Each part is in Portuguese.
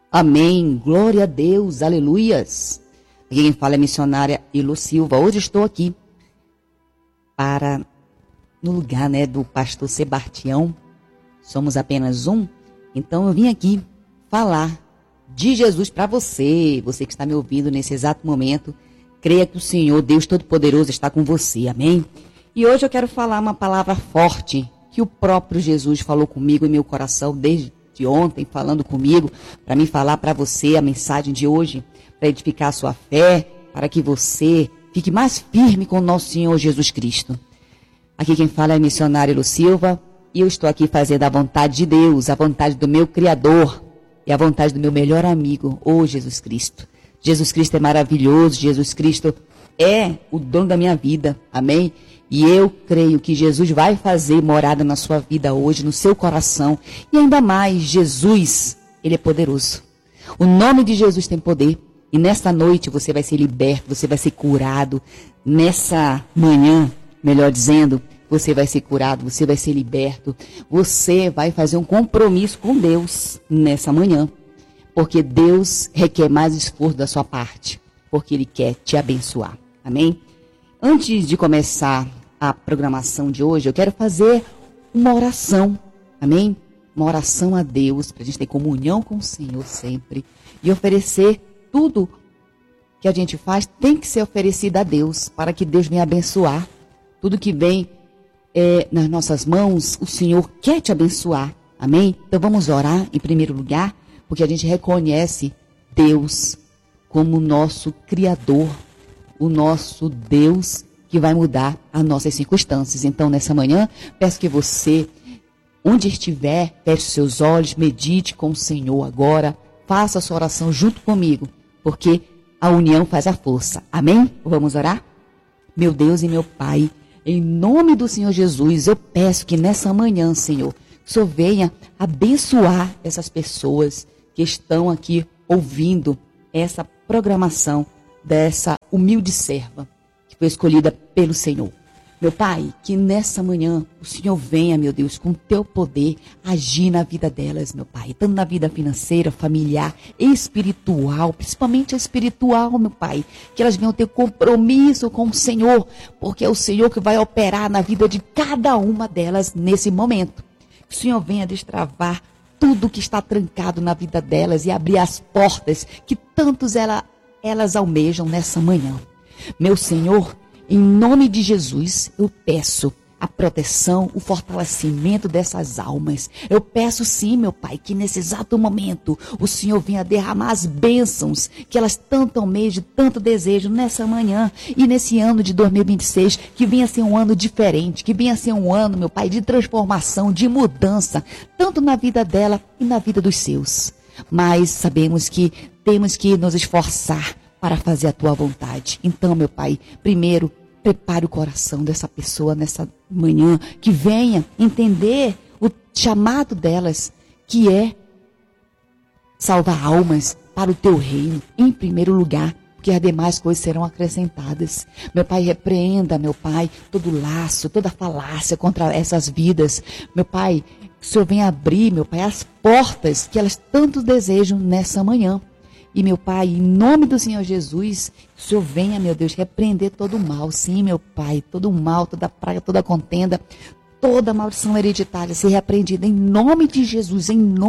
Amém, glória a Deus, aleluias. Aqui quem fala é a missionária Elo Silva. Hoje estou aqui no lugar, do pastor Sebastião. Somos apenas um, então eu vim aqui falar de Jesus para você que está me ouvindo nesse exato momento. Creia que o Senhor, Deus Todo-Poderoso, está com você, amém? E hoje eu quero falar uma palavra forte que o próprio Jesus falou comigo em meu coração desde ontem, falando comigo, para me falar para você a mensagem de hoje, para edificar a sua fé, para que você fique mais firme com o nosso Senhor Jesus Cristo. Aqui quem fala é a missionária Elo Silva, e eu estou aqui fazendo a vontade de Deus, a vontade do meu Criador e a vontade do meu melhor amigo, Jesus Cristo. Jesus Cristo é maravilhoso, Jesus Cristo é o dono da minha vida, amém? E eu creio que Jesus vai fazer morada na sua vida hoje, no seu coração. E ainda mais, Jesus, Ele é poderoso. O nome de Jesus tem poder. E nesta noite você vai ser liberto, você vai ser curado. Nessa manhã, melhor dizendo, você vai ser curado, você vai ser liberto. Você vai fazer um compromisso com Deus nessa manhã. Porque Deus requer mais esforço da sua parte. Porque Ele quer te abençoar. Amém? Antes de começar a programação de hoje, eu quero fazer uma oração, amém? Uma oração a Deus, para a gente ter comunhão com o Senhor sempre, e oferecer tudo que a gente faz, tem que ser oferecido a Deus, para que Deus venha abençoar. Tudo que vem nas nossas mãos, o Senhor quer te abençoar, amém? Então vamos orar em primeiro lugar, porque a gente reconhece Deus como o nosso Criador, o nosso Deus que vai mudar as nossas circunstâncias. Então, nessa manhã, peço que você, onde estiver, feche seus olhos, medite com o Senhor agora, faça a sua oração junto comigo, porque a união faz a força. Amém? Vamos orar? Meu Deus e meu Pai, em nome do Senhor Jesus, eu peço que nessa manhã, Senhor, o Senhor venha abençoar essas pessoas que estão aqui ouvindo essa programação dessa humilde serva, foi escolhida pelo Senhor. Meu Pai, que nessa manhã o Senhor venha, meu Deus, com o teu poder, agir na vida delas, meu Pai. Tanto na vida financeira, familiar, espiritual, principalmente a espiritual, meu Pai. Que elas venham ter compromisso com o Senhor, porque é o Senhor que vai operar na vida de cada uma delas nesse momento. Que o Senhor venha destravar tudo que está trancado na vida delas e abrir as portas que tantos elas almejam nessa manhã. Meu Senhor, em nome de Jesus, eu peço a proteção, o fortalecimento dessas almas. Eu peço sim, meu Pai, que nesse exato momento o Senhor venha derramar as bênçãos que elas tanto almejam, tanto desejam nessa manhã e nesse ano de 2026, que venha ser um ano diferente, que venha ser um ano, meu Pai, de transformação, de mudança, tanto na vida dela e na vida dos seus. Mas sabemos que temos que nos esforçar para fazer a tua vontade. Então, meu Pai, primeiro, prepare o coração dessa pessoa nessa manhã, que venha entender o chamado delas, que é salvar almas para o teu reino, em primeiro lugar, porque as demais coisas serão acrescentadas. Meu Pai, repreenda, meu Pai, todo laço, toda falácia contra essas vidas. Meu Pai, que o Senhor venha abrir, meu Pai, as portas que elas tanto desejam nessa manhã. E, meu Pai, em nome do Senhor Jesus, que o Senhor venha, meu Deus, repreender todo o mal. Sim, meu Pai, todo o mal, toda praga, toda contenda, toda maldição hereditária ser repreendida em nome de Jesus,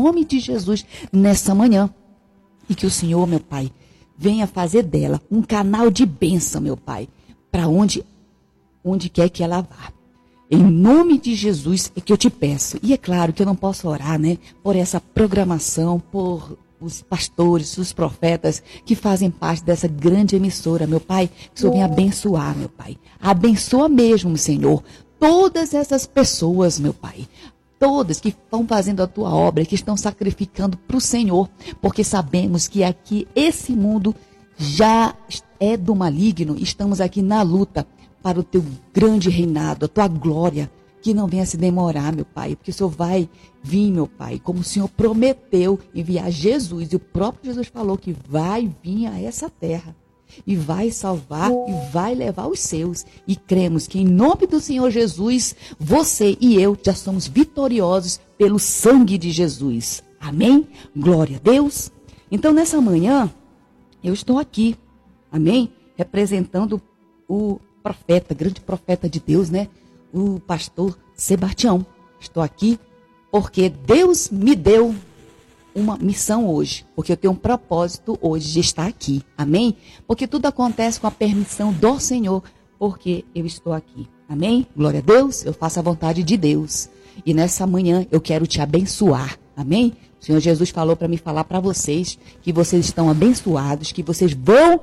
nessa manhã. E que o Senhor, meu Pai, venha fazer dela um canal de bênção, meu Pai, para onde quer que ela vá. Em nome de Jesus é que eu te peço. E é claro que eu não posso orar, por essa programação, por os pastores, os profetas que fazem parte dessa grande emissora, meu Pai, que o Senhor venha abençoar, meu Pai. Abençoa mesmo, Senhor, todas essas pessoas, meu Pai. Todas que estão fazendo a tua obra, que estão sacrificando para o Senhor, porque sabemos que aqui esse mundo já é do maligno, estamos aqui na luta para o teu grande reinado, a tua glória, que não venha se demorar, meu Pai, porque o Senhor vai vir, meu Pai, como o Senhor prometeu enviar Jesus, e o próprio Jesus falou que vai vir a essa terra, e vai salvar, e vai levar os seus, e cremos que em nome do Senhor Jesus, você e eu já somos vitoriosos pelo sangue de Jesus, amém? Glória a Deus. Então, nessa manhã, eu estou aqui, amém? Representando o profeta, grande profeta de Deus, né? O pastor Sebastião. Estou aqui porque Deus me deu uma missão hoje, porque eu tenho um propósito hoje de estar aqui, amém? Porque tudo acontece com a permissão do Senhor, porque eu estou aqui, amém? Glória a Deus, eu faço a vontade de Deus. E nessa manhã eu quero te abençoar, amém? O Senhor Jesus falou para me falar para vocês que vocês estão abençoados, que vocês vão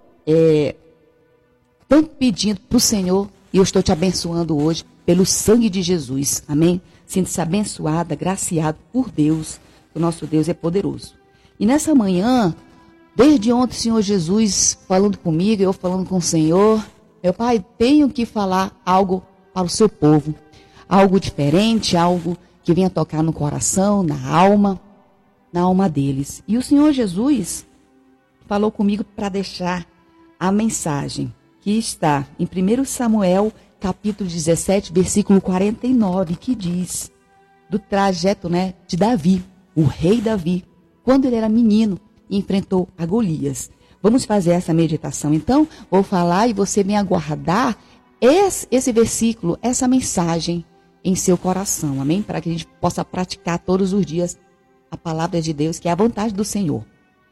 tanto pedindo para o Senhor, e eu estou te abençoando hoje pelo sangue de Jesus, amém? Sinta-se abençoada, graciado por Deus, o nosso Deus é poderoso. E nessa manhã, desde ontem o Senhor Jesus falando comigo, eu falando com o Senhor, meu Pai, tenho que falar algo para o seu povo, algo diferente, algo que venha tocar no coração, na alma deles. E o Senhor Jesus falou comigo para deixar a mensagem que está em 1 Samuel, capítulo 17, versículo 49, que diz do trajeto, né, de Davi, o rei Davi, quando ele era menino e enfrentou a Golias. Vamos fazer essa meditação. Então, vou falar e você vem aguardar esse versículo, essa mensagem em seu coração, amém? Para que a gente possa praticar todos os dias a palavra de Deus, que é a vontade do Senhor.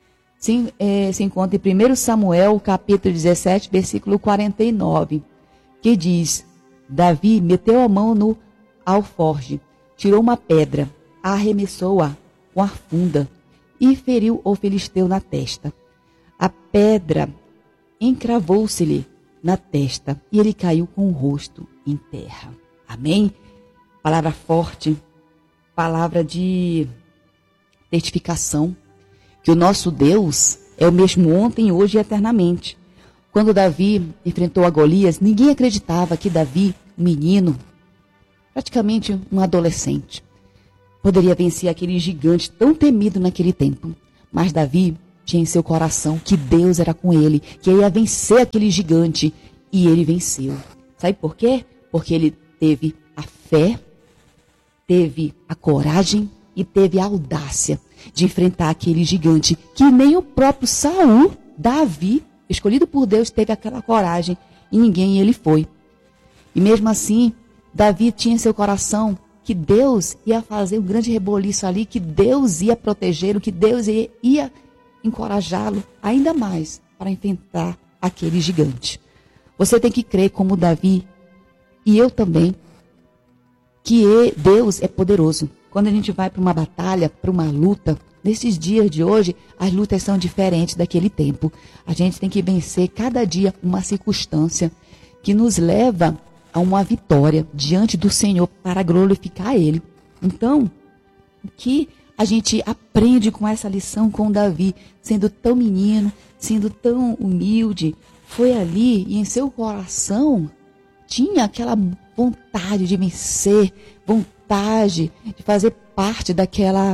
Se encontra em 1 Samuel, capítulo 17, versículo 49, que diz: Davi meteu a mão no alforje, tirou uma pedra, arremessou-a com a funda e feriu o filisteu na testa. A pedra encravou-se-lhe na testa e ele caiu com o rosto em terra. Amém? Palavra forte, palavra de testificação, que o nosso Deus é o mesmo ontem, hoje e eternamente. Quando Davi enfrentou a Golias, ninguém acreditava que Davi, um menino, praticamente um adolescente, poderia vencer aquele gigante tão temido naquele tempo. Mas Davi tinha em seu coração que Deus era com ele, que ia vencer aquele gigante, e ele venceu. Sabe por quê? Porque ele teve a fé, teve a coragem e teve a audácia de enfrentar aquele gigante, que nem o próprio Saul, Davi, escolhido por Deus, teve aquela coragem, e ninguém ele foi. E mesmo assim, Davi tinha em seu coração que Deus ia fazer um grande reboliço ali, que Deus ia protegê-lo, que Deus ia encorajá-lo ainda mais para enfrentar aquele gigante. Você tem que crer como Davi, e eu também, que Deus é poderoso. Quando a gente vai para uma batalha, para uma luta, nesses dias de hoje, as lutas são diferentes daquele tempo. A gente tem que vencer cada dia uma circunstância que nos leva a uma vitória diante do Senhor para glorificar Ele. Então, o que a gente aprende com essa lição com Davi, sendo tão menino, sendo tão humilde, foi ali e em seu coração tinha aquela vontade de vencer, vontade de fazer parte daquela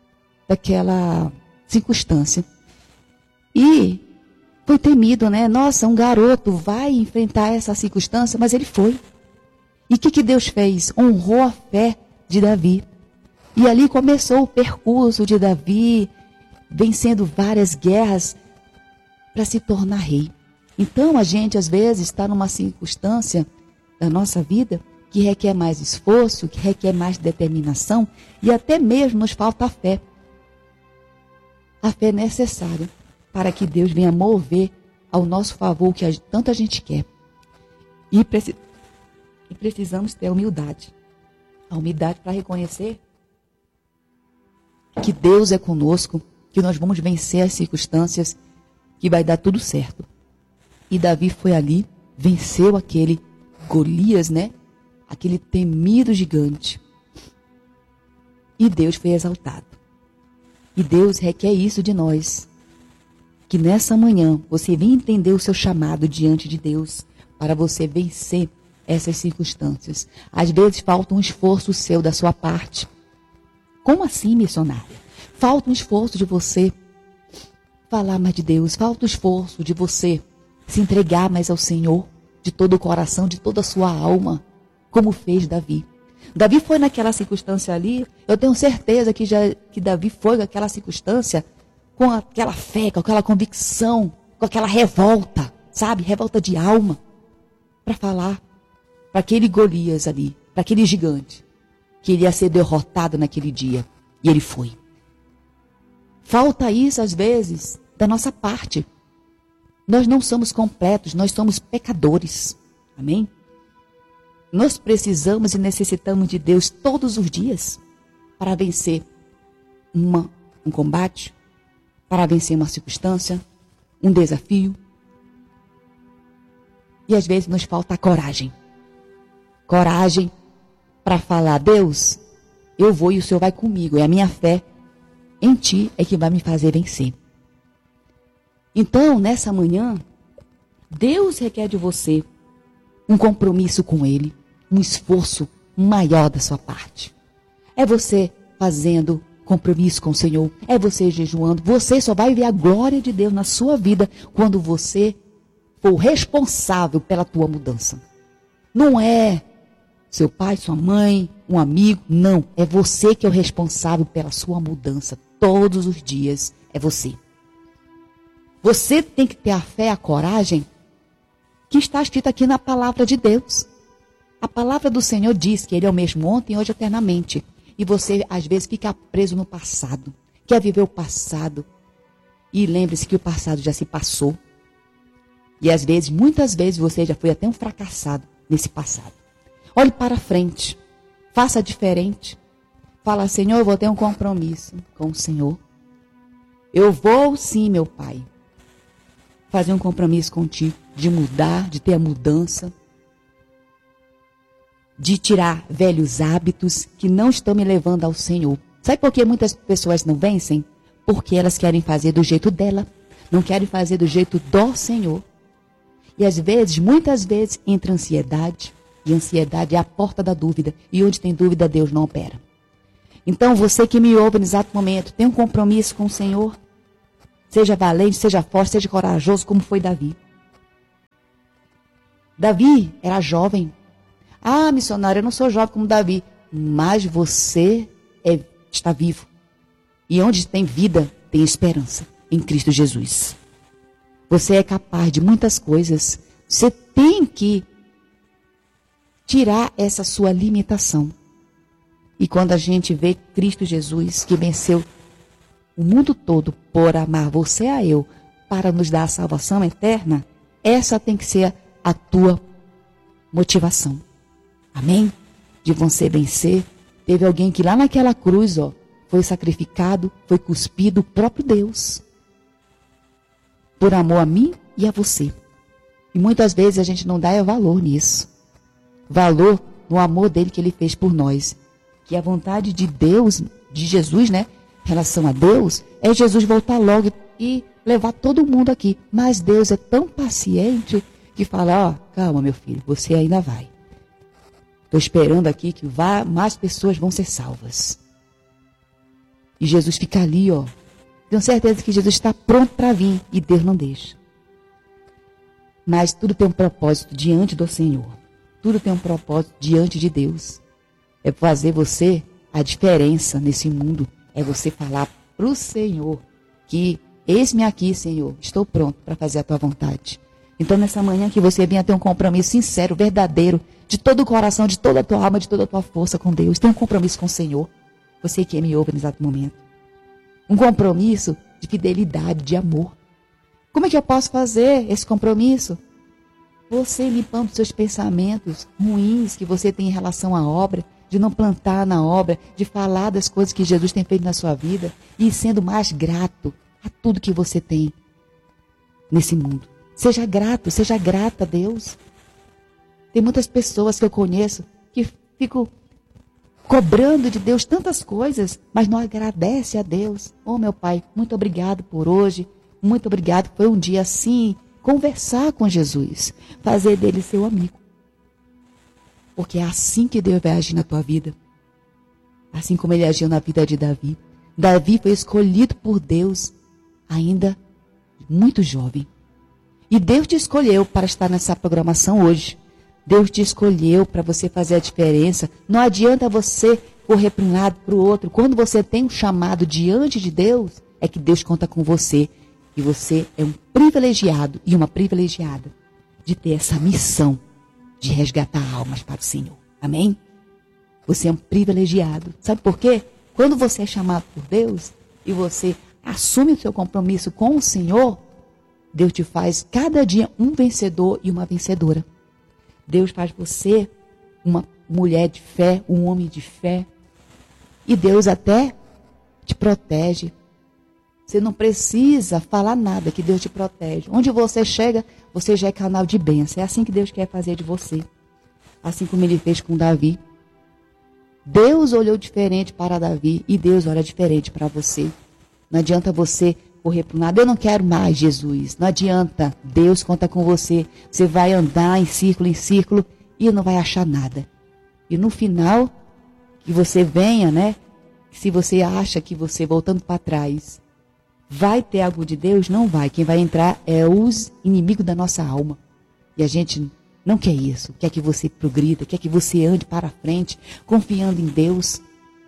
circunstância. E foi temido, né? Nossa, um garoto vai enfrentar essa circunstância, mas ele foi. E o que Deus fez? Honrou a fé de Davi. E ali começou o percurso de Davi, vencendo várias guerras para se tornar rei. Então a gente às vezes está numa circunstância da nossa vida que requer mais esforço, que requer mais determinação, e até mesmo nos falta a fé. A fé é necessária para que Deus venha mover ao nosso favor o que tanto a gente quer. E precisamos ter a humildade para reconhecer que Deus é conosco, que nós vamos vencer as circunstâncias, que vai dar tudo certo. E Davi foi ali, venceu aquele Golias, né? Aquele temido gigante. E Deus foi exaltado. E Deus requer isso de nós. Que nessa manhã você venha entender o seu chamado diante de Deus para você vencer essas circunstâncias. Às vezes falta um esforço seu da sua parte. Como assim, missionária? Falta um esforço de você falar mais de Deus. Falta um esforço de você se entregar mais ao Senhor de todo o coração, de toda a sua alma, como fez Davi. Davi foi naquela circunstância ali, eu tenho certeza que Davi foi naquela circunstância com aquela fé, com aquela convicção, com aquela revolta, sabe? Revolta de alma, para falar para aquele Golias ali, para aquele gigante, que ele ia ser derrotado naquele dia. E ele foi. Falta isso, às vezes, da nossa parte. Nós não somos completos, nós somos pecadores. Amém? Nós precisamos e necessitamos de Deus todos os dias para vencer um combate, para vencer uma circunstância, um desafio. E às vezes nos falta a coragem. Coragem para falar: Deus, eu vou e o Senhor vai comigo. É a minha fé em Ti é que vai me fazer vencer. Então, nessa manhã, Deus requer de você um compromisso com Ele, um esforço maior da sua parte. É você fazendo compromisso com o Senhor, é você jejuando. Você só vai ver a glória de Deus na sua vida quando você for responsável pela tua mudança. Não é seu pai, sua mãe, um amigo, não. É você que é o responsável pela sua mudança. Todos os dias é você. Você tem que ter a fé, a coragem que está escrito aqui na palavra de Deus. A palavra do Senhor diz que Ele é o mesmo ontem, hoje, eternamente. E você, às vezes, fica preso no passado. Quer viver o passado. E lembre-se que o passado já se passou. E às vezes, muitas vezes, você já foi até um fracassado nesse passado. Olhe para frente. Faça diferente. Fala: Senhor, eu vou ter um compromisso com o Senhor. Eu vou sim, meu Pai, fazer um compromisso contigo, de mudar, de ter a mudança, de tirar velhos hábitos que não estão me levando ao Senhor. Sabe por que muitas pessoas não vencem? Porque elas querem fazer do jeito dela, não querem fazer do jeito do Senhor. E às vezes, muitas vezes, entra ansiedade, e ansiedade é a porta da dúvida, e onde tem dúvida, Deus não opera. Então, você que me ouve no exato momento, tem um compromisso com o Senhor? Seja valente, seja forte, seja corajoso, como foi Davi. Davi era jovem. Ah, missionário, eu não sou jovem como Davi. Mas você está vivo. E onde tem vida, tem esperança em Cristo Jesus. Você é capaz de muitas coisas. Você tem que tirar essa sua limitação. E quando a gente vê Cristo Jesus, que venceu o mundo todo por amar você a eu, para nos dar a salvação eterna, essa tem que ser a tua motivação. Amém? De você vencer. Teve alguém que lá naquela cruz, foi sacrificado, foi cuspido, o próprio Deus. Por amor a mim e a você. E muitas vezes a gente não dá valor nisso. Valor no amor dele que ele fez por nós. Que a vontade de Deus, de Jesus, né? Em relação a Deus, é Jesus voltar logo e levar todo mundo aqui. Mas Deus é tão paciente que fala: calma, meu filho, você ainda vai. Estou esperando aqui que mais pessoas vão ser salvas. E Jesus fica ali, Tenho certeza que Jesus está pronto para vir e Deus não deixa. Mas tudo tem um propósito diante do Senhor. Tudo tem um propósito diante de Deus. É fazer você a diferença nesse mundo. É você falar para o Senhor que eis-me aqui, Senhor, estou pronto para fazer a tua vontade. Então, nessa manhã que você venha ter um compromisso sincero, verdadeiro, de todo o coração, de toda a tua alma, de toda a tua força com Deus. Tem um compromisso com o Senhor. Você que me ouve no exato momento. Um compromisso de fidelidade, de amor. Como é que eu posso fazer esse compromisso? Você limpando seus pensamentos ruins que você tem em relação à obra, de não plantar na obra, de falar das coisas que Jesus tem feito na sua vida e sendo mais grato a tudo que você tem nesse mundo. Seja grato, seja grata a Deus. Tem muitas pessoas que eu conheço que ficam cobrando de Deus tantas coisas, mas não agradece a Deus. Meu Pai, muito obrigado por hoje. Muito obrigado. Foi um dia assim, conversar com Jesus, fazer dele seu amigo. Porque é assim que Deus vai agir na tua vida. Assim como ele agiu na vida de Davi. Davi foi escolhido por Deus ainda muito jovem. E Deus te escolheu para estar nessa programação hoje. Deus te escolheu para você fazer a diferença. Não adianta você correr para um lado, para o outro. Quando você tem um chamado diante de Deus, é que Deus conta com você. E você é um privilegiado e uma privilegiada de ter essa missão de resgatar almas para o Senhor. Amém? Você é um privilegiado. Sabe por quê? Quando você é chamado por Deus e você assume o seu compromisso com o Senhor, Deus te faz cada dia um vencedor e uma vencedora. Deus faz você uma mulher de fé, um homem de fé. E Deus até te protege. Você não precisa falar nada, que Deus te protege. Onde você chega, você já é canal de bênção. É assim que Deus quer fazer de você. Assim como Ele fez com Davi. Deus olhou diferente para Davi e Deus olha diferente para você. Não adianta você correr para o nada. Eu não quero mais, Jesus. Não adianta. Deus conta com você. Você vai andar em círculo e não vai achar nada. E no final, que você venha, né? Se você acha que você, voltando para trás, vai ter algo de Deus, não vai. Quem vai entrar é os inimigos da nossa alma. E a gente não quer isso. Quer que você progrida, quer que você ande para frente, confiando em Deus.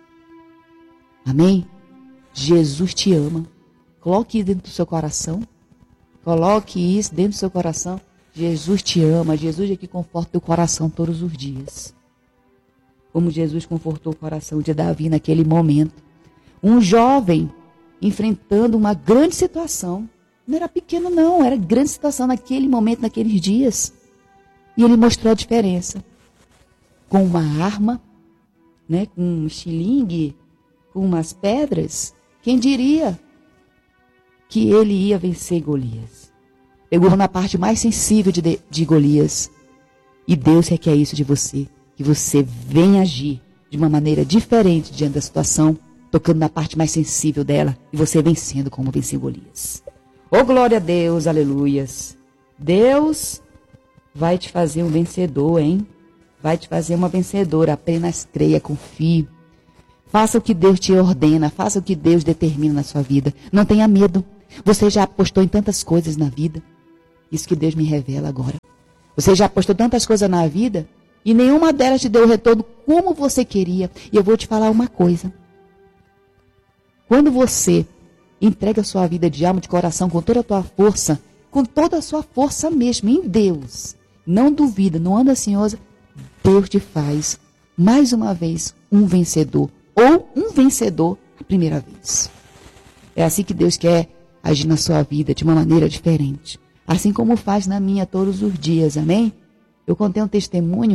Amém? Jesus te ama. Coloque isso dentro do seu coração. Coloque isso dentro do seu coração. Jesus te ama. Jesus é que conforta o teu coração todos os dias. Como Jesus confortou o coração de Davi naquele momento. Um jovem enfrentando uma grande situação. Não era pequeno não, era grande situação naquele momento, naqueles dias. E ele mostrou a diferença. Com uma arma, né, com um estilingue, com umas pedras. Quem diria que ele ia vencer Golias? Pegou na parte mais sensível de Golias. E Deus requer isso de você. Que você venha agir de uma maneira diferente diante da situação, tocando na parte mais sensível dela, e você vencendo como venceu Golias. Oh, glória a Deus, aleluias. Deus vai te fazer um vencedor, hein? Vai te fazer uma vencedora. Apenas creia, confie. Faça o que Deus te ordena, faça o que Deus determina na sua vida. Não tenha medo. Você já apostou em tantas coisas na vida. Isso que Deus me revela agora. Você já apostou tantas coisas na vida e nenhuma delas te deu o retorno como você queria. E eu vou te falar uma coisa. Quando você entrega a sua vida de alma, de coração, com toda a tua força, com toda a sua força mesmo, em Deus, não duvida, não anda ansiosa, Deus te faz, mais uma vez, um vencedor. Ou um vencedor a primeira vez. É assim que Deus quer agir na sua vida, de uma maneira diferente. Assim como faz na minha todos os dias, amém? Eu contei um testemunho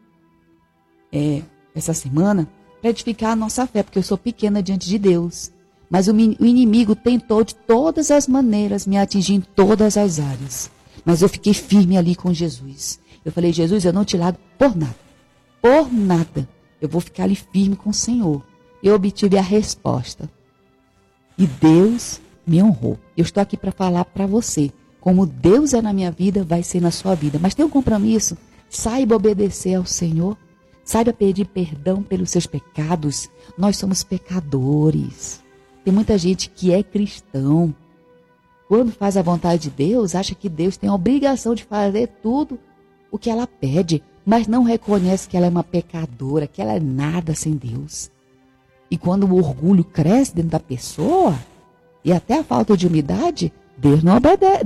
essa semana para edificar a nossa fé, porque eu sou pequena diante de Deus. Mas o inimigo tentou de todas as maneiras me atingir em todas as áreas. Mas eu fiquei firme ali com Jesus. Eu falei, Jesus, eu não te largo por nada. Por nada. Eu vou ficar ali firme com o Senhor. Eu obtive a resposta. E Deus me honrou. Eu estou aqui para falar para você. Como Deus é na minha vida, vai ser na sua vida. Mas tem um compromisso. Saiba obedecer ao Senhor. Saiba pedir perdão pelos seus pecados. Nós somos pecadores. Tem muita gente que é cristão. Quando faz a vontade de Deus, acha que Deus tem a obrigação de fazer tudo o que ela pede. Mas não reconhece que ela é uma pecadora, que ela é nada sem Deus. E quando o orgulho cresce dentro da pessoa, e até a falta de humildade, Deus não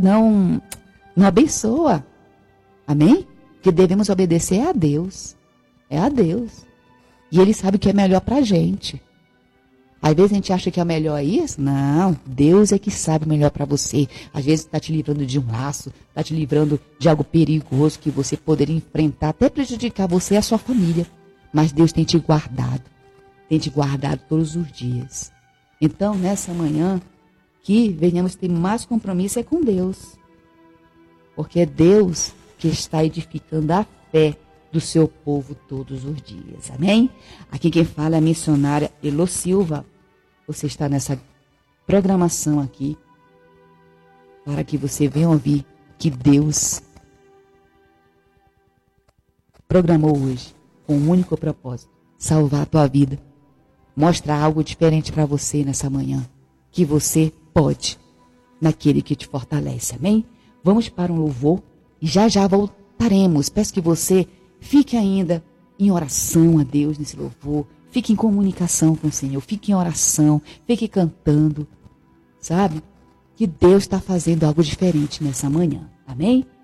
abençoa. Amém? Que devemos obedecer a Deus. É a Deus. E Ele sabe o que é melhor para a gente. Às vezes a gente acha que é melhor isso. Não, Deus é que sabe o melhor para você. Às vezes está te livrando de um laço, está te livrando de algo perigoso que você poderia enfrentar, até prejudicar você e a sua família. Mas Deus tem te guardado todos os dias. Então, nessa manhã, que venhamos ter mais compromisso é com Deus. Porque é Deus que está edificando a fé do seu povo todos os dias. Amém? Aqui quem fala é a missionária Elo Silva. Você está nessa programação aqui para que você venha ouvir que Deus programou hoje com um único propósito: salvar a tua vida. Mostrar algo diferente para você nessa manhã. Que você pode naquele que te fortalece. Amém? Vamos para um louvor e já voltaremos. Peço que você fique ainda em oração a Deus nesse louvor. Fique em comunicação com o Senhor. Fique em oração. Fique cantando. sabe? Que Deus está fazendo algo diferente nessa manhã. Amém?